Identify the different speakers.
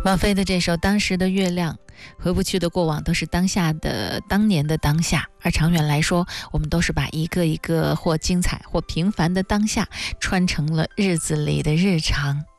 Speaker 1: 王菲的这首《当时的月亮》，回不去的过往都是当下的当年的当下，而长远来说，我们都是把一个一个或精彩或平凡的当下穿成了日子里的日常。